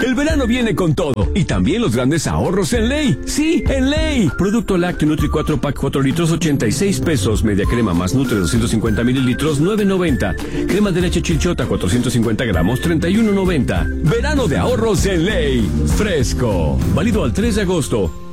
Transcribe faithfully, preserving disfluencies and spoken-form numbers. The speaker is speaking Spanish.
El verano viene con todo. Y también los grandes ahorros en Ley. Sí, en Ley. Producto lácteo Nutri cuatro pack cuatro litros, ochenta y seis pesos. Media crema más Nutre doscientos cincuenta mililitros, nueve noventa. Crema de leche Chilchota cuatrocientos cincuenta gramos, treinta y uno noventa. Verano de ahorros en Ley. Fresco. Válido al tres de agosto.